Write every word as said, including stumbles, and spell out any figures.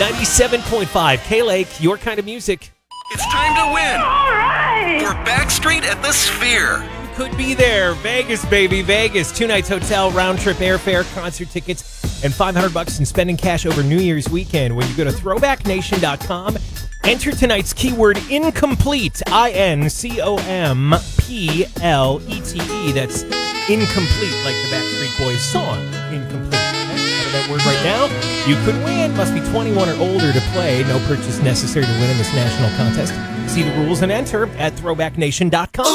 ninety-seven point five K-Lake, your kind of music. It's time to win. All right. For Backstreet at the Sphere. Could be there. Vegas, baby, Vegas. Two nights hotel, round trip airfare, concert tickets, and five hundred bucks in spending cash over New Year's weekend. When you go to throwback nation dot com, enter tonight's keyword incomplete. I N C O M P L E T E. That's incomplete, like the Backstreet Boys song. Incomplete. Out of that word right now. You could win. Must be twenty-one or older to play. No purchase necessary to win in this national contest. See the rules and enter at throwback nation dot com.